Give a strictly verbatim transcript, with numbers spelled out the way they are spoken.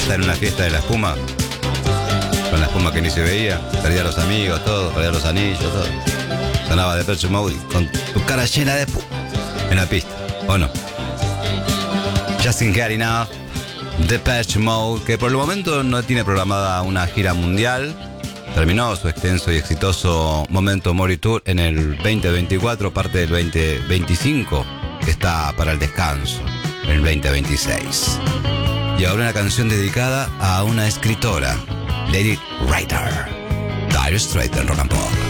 está en una fiesta de la espuma, con la espuma que ni se veía, perdía los amigos, todo, perdía los anillos, todo. Sonaba Depeche Mode con tu cara llena de espuma en la pista, ¿o no? Just Can't Get Enough, Depeche Mode, que por el momento no tiene programada una gira mundial. Terminó su extenso y exitoso Memento Mori Tour en el veinte veinticuatro, parte del veinte veinticinco, que está para el descanso en el veinte veintiséis. Y ahora una canción dedicada a una escritora, Lady Writer, Dire Straits en Rock and Pop.